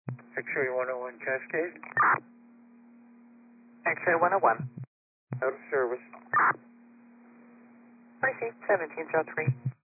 X-ray 101 Cascade. X-ray 101. Out of service. Receipt 1703.